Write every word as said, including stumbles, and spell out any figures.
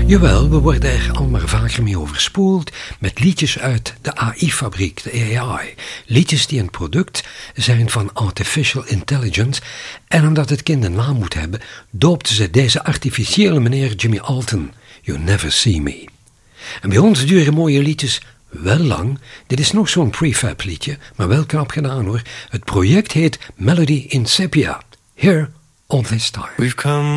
Jawel, we worden er al maar vaker mee overspoeld met liedjes uit de A I-fabriek, de A I. Liedjes die een product zijn van Artificial Intelligence. En omdat het kind een naam moet hebben, doopten ze deze artificiële meneer Jimmy Alton. You Never See Me. En bij ons duren mooie liedjes wel lang. Dit is nog zo'n prefab liedje, maar wel knap gedaan hoor. Het project heet Melody in Sepia. Here all this time. We've come